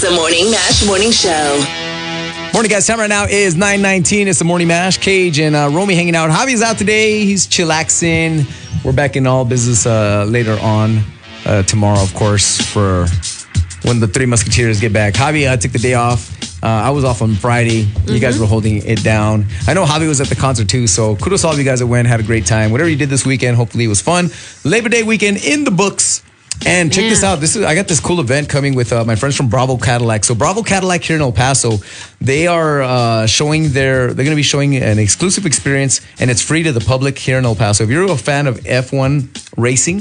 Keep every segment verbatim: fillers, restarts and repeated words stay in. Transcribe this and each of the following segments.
the Morning Mash Morning Show. Morning, guys. Time right now is nine nineteen. It's the Morning Mash. Cage and uh, Romy hanging out. Javi's out today. He's chillaxing. We're back in all business uh, later on uh, tomorrow, of course, for when the Three Musketeers get back. Javi uh, took the day off. Uh, I was off on Friday. Mm-hmm. You guys were holding it down. I know Javi was at the concert too, so kudos to all of you guys that went. Had a great time. Whatever you did this weekend, hopefully it was fun. Labor Day weekend in the books. And check yeah. this out. This is I got this cool event coming with uh, my friends from Bravo Cadillac. So Bravo Cadillac here in El Paso, they are uh, showing their. They're going to be showing an exclusive experience, and it's free to the public here in El Paso. If you're a fan of F one racing,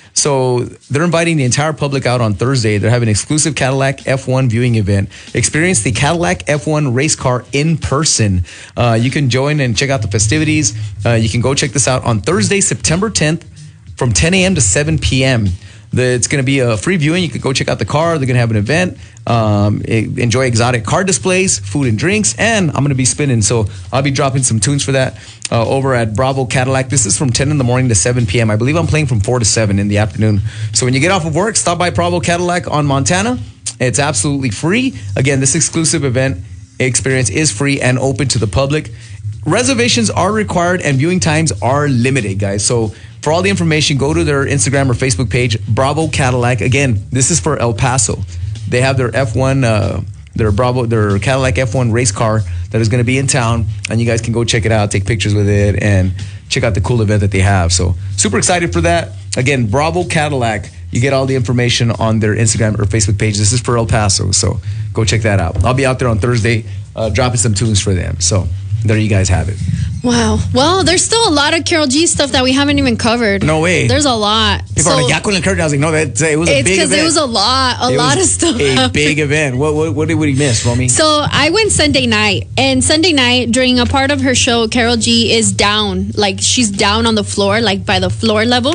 so they're inviting the entire public out on Thursday. They're having an exclusive Cadillac F one viewing event. Experience the Cadillac F one race car in person. Uh, you can join and check out the festivities. Uh, you can go check this out on Thursday, September tenth, from ten a.m. to seven p.m. The, it's going to be a free viewing. You can go check out the car. They're going to have an event. Um, enjoy exotic car displays, food and drinks, and I'm going to be spinning. So I'll be dropping some tunes for that uh, over at Bravo Cadillac. This is from ten in the morning to seven p.m. I believe I'm playing from four to seven in the afternoon. So when you get off of work, stop by Bravo Cadillac on Montana. It's absolutely free. Again, this exclusive event experience is free and open to the public. Reservations are required and viewing times are limited, guys. So for all the information, go to their Instagram or Facebook page, Bravo Cadillac. Again, this is for El Paso. They have their F one, uh, their Bravo, their Cadillac F one race car that is going to be in town, and you guys can go check it out, take pictures with it, and check out the cool event that they have. So super excited for that. Again, Bravo Cadillac. You get all the information on their Instagram or Facebook page. This is for El Paso, so go check that out. I'll be out there on Thursday uh, dropping some tunes for them. So there you guys have it. Wow. Well, there's still a lot of Karol G stuff that we haven't even covered. No way. There's a lot. People so, are like, yeah, con el curtain. I was like, no, that, it was a big event. It's because it was a lot, a it lot of stuff. A happened. big event. What, what, what did we miss, Romy? So I went Sunday night, and Sunday night, during a part of her show, Karol G is down. Like, she's down on the floor, like by the floor level.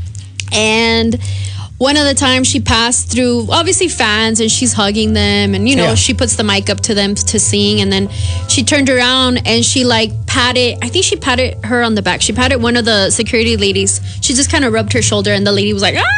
And one of the times she passed through, obviously, fans, and she's hugging them, and, you know, yeah. she puts the mic up to them to sing, and then she turned around and she, like, patted, I think she patted her on the back. She patted one of the security ladies. She just kind of rubbed her shoulder, and the lady was like, ah!